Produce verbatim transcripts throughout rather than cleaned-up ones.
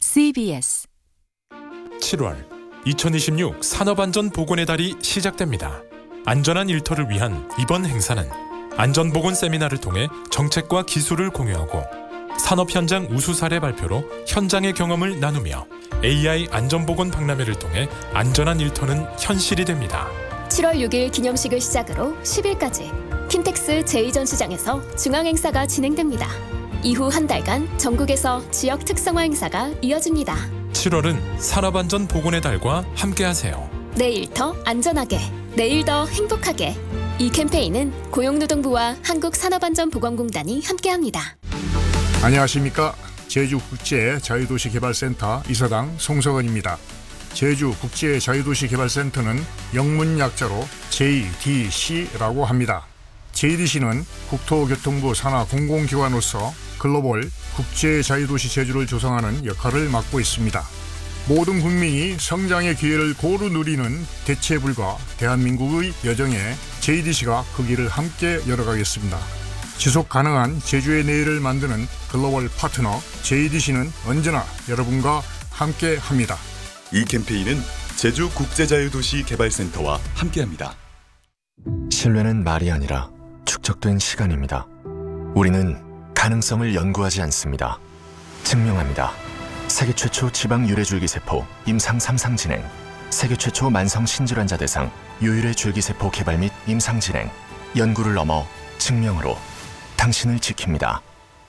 씨비에스 칠월 이천이십육 산업안전보건의 달이 시작됩니다. 안전한 일터를 위한 이번 행사는 안전보건 세미나를 통해 정책과 기술을 공유하고 산업 현장 우수 사례 발표로 현장의 경험을 나누며 에이아이 안전보건 박람회를 통해 안전한 일터는 현실이 됩니다. 칠월 육일 기념식을 시작으로 십일까지 킨텍스 제이 전시장에서 중앙행사가 진행됩니다. 이후 한 달간 전국에서 지역 특성화 행사가 이어집니다. 칠월은 산업안전보건의 달과 함께하세요. 내 일터 안전하게, 내일 더 행복하게. 이 캠페인은 고용노동부와 한국산업안전보건공단이 함께합니다. 안녕하십니까. 제주국제자유도시개발센터 이사장 송석원입니다. 제주국제자유도시개발센터는 영문 약자로 제이디씨라고 합니다. 제이디씨는 국토교통부 산하 공공기관으로서 글로벌 국제자유도시 제주를 조성하는 역할을 맡고 있습니다. 모든 국민이 성장의 기회를 고루 누리는 대체불가 대한민국의 여정에 제이디씨가 그 길을 함께 열어가겠습니다. 지속 가능한 제주의 내일을 만드는 글로벌 파트너 제이디씨는 언제나 여러분과 함께합니다. 이 캠페인은 제주국제자유도시개발센터와 함께합니다. 신뢰는 말이 아니라 축적된 시간입니다. 우리는 가능성을 연구하지 않습니다. 증명합니다. 세계 최초 지방 유래줄기세포 임상 삼 상 진행, 세계 최초 만성 신질환자 대상 유일의 줄기세포 개발 및 임상 진행, 연구를 넘어 증명으로 당신을 지킵니다.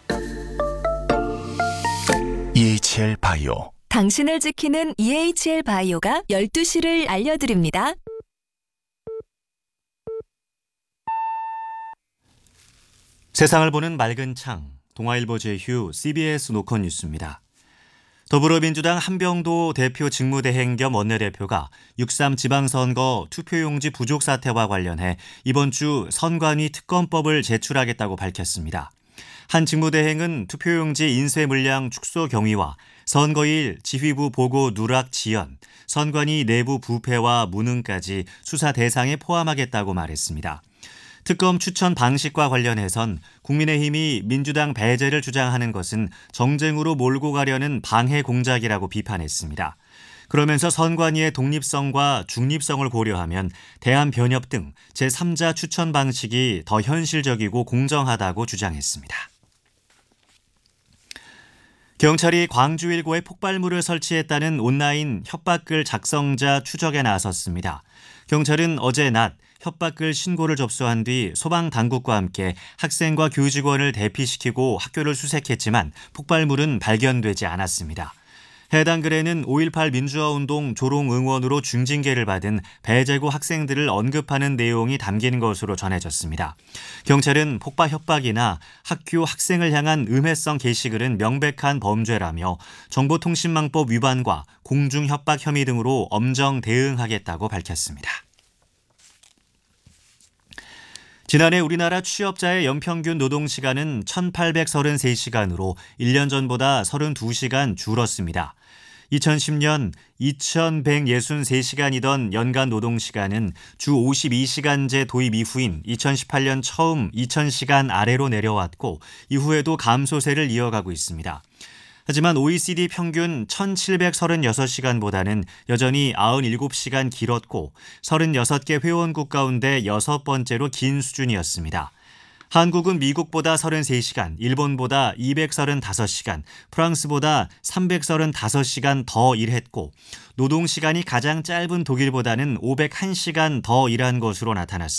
이에이치엘 바이오. 당신을 지키는 이에이치엘 바이오가 열두 시를 알려드립니다. 세상을 보는 맑은 창, 동아일보 제휴 씨비에스 노컷 뉴스입니다. 더불어민주당 한병도 대표 직무대행 겸 원내대표가 육삼 지방선거 투표용지 부족 사태와 관련해 이번 주 선관위 특검법을 제출하겠다고 밝혔습니다. 한 직무대행은 투표용지 인쇄 물량 축소 경위와 선거일 지휘부 보고 누락 지연, 선관위 내부 부패와 무능까지 수사 대상에 포함하겠다고 말했습니다. 특검 추천 방식과 관련해선 국민의힘이 민주당 배제를 주장하는 것은 정쟁으로 몰고 가려는 방해 공작이라고 비판했습니다. 그러면서 선관위의 독립성과 중립성을 고려하면 대한변협 등 제삼자 추천 방식이 더 현실적이고 공정하다고 주장했습니다. 경찰이 광주 일고에 폭발물을 설치했다는 온라인 협박글 작성자 추적에 나섰습니다. 경찰은 어제 낮 협박글 신고를 접수한 뒤 소방당국과 함께 학생과 교직원을 대피시키고 학교를 수색했지만 폭발물은 발견되지 않았습니다. 해당 글에는 오일팔 민주화운동 조롱응원으로 중징계를 받은 배제고 학생들을 언급하는 내용이 담긴 것으로 전해졌습니다. 경찰은 폭파 협박이나 학교 학생을 향한 음해성 게시글은 명백한 범죄라며 정보통신망법 위반과 공중협박 혐의 등으로 엄정 대응하겠다고 밝혔습니다. 지난해 우리나라 취업자의 연평균 노동시간은 천팔백삼십삼 시간으로 일 년 전보다 삼십이 시간 줄었습니다. 이천십 년 이천백육십삼 시간이던 연간 노동시간은 주 오십이 시간제 도입 이후인 이천십팔 년 처음 이천 시간 아래로 내려왔고 이후에도 감소세를 이어가고 있습니다. 하지만 오이시디 평균 천칠백삼십육 시간보다는 여전히 구십칠 시간 길었고 서른여섯 개 회원국 가운데 여섯 번째로 긴 수준이었습니다. 한국은 미국보다 삼십삼 시간, 일본보다 이백삼십오 시간, 프랑스보다 삼백삼십오 시간 더 일했고 노동시간이 가장 짧은 독일보다는 오백일 시간 더 일한 것으로 나타났습니다.